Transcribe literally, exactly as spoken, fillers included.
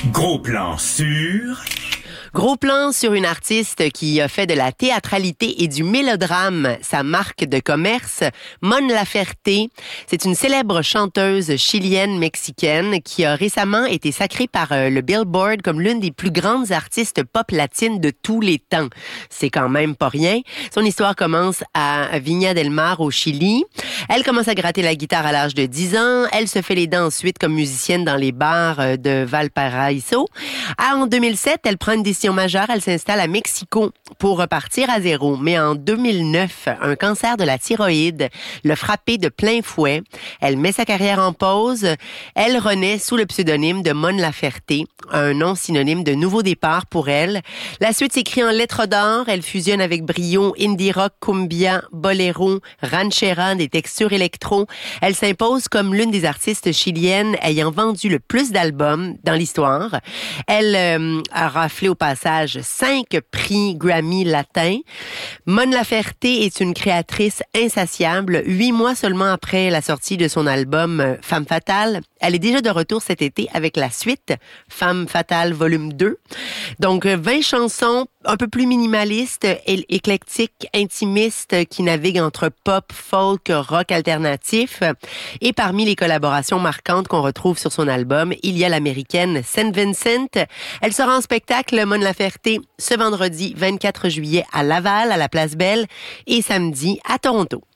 Gros plan sur... Gros plan sur une artiste qui a fait de la théâtralité et du mélodrame sa marque de commerce, Mon Laferte. C'est une célèbre chanteuse chilienne-mexicaine qui a récemment été sacrée par le Billboard comme l'une des plus grandes artistes pop latines de tous les temps. C'est quand même pas rien. Son histoire commence à Viña del Mar au Chili. Elle commence à gratter la guitare à l'âge de dix ans. Elle se fait les dents ensuite comme musicienne dans les bars de Valparaiso. En deux mille sept, elle prend une décision majeure. Elle s'installe à Mexico pour repartir à zéro. Mais en deux mille neuf, un cancer de la thyroïde l'a frappée de plein fouet. Elle met sa carrière en pause. Elle renaît sous le pseudonyme de Mon Laferte, un nom synonyme de nouveau départ pour elle. La suite s'écrit en lettres d'or. Elle fusionne avec brio indie rock, cumbia, boléro, ranchera, des textures électro. Elle s'impose comme l'une des artistes chiliennes ayant vendu le plus d'albums dans l'histoire. Elle euh, a raflé au passage cinq prix Grammy latins. Mon Laferte est une créatrice insatiable. Huit mois seulement après la sortie de son album Femme Fatale, elle est déjà de retour cet été avec la suite Femme Fatale volume deux. Donc vingt chansons un peu plus minimalistes, éclectiques, intimistes qui naviguent entre pop, folk, rock alternatif. Et parmi les collaborations marquantes qu'on retrouve sur son album, il y a l'américaine Saint Vincent. Elle sera en spectacle Mon Laferte ce vendredi vingt-quatre juillet à Laval, à la Place Belle, et samedi à Toronto.